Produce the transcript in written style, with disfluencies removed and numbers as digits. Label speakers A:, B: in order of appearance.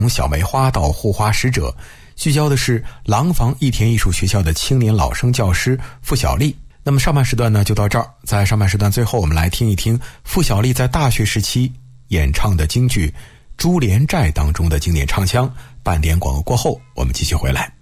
A: 从小梅花到护花使者，聚焦的是廊坊义田艺术学校的青年老生教师傅小丽。那么上半时段呢就到这儿，在上半时段最后我们来听一听傅小丽在大学时期演唱的京剧《珠帘寨》当中的经典唱腔。半点广告过后我们继续回来。